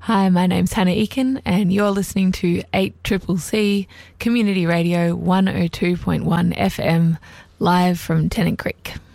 Hi, my name's Hannah Eakin and you're listening to 8CCC Community Radio 102.1 FM live from Tennant Creek.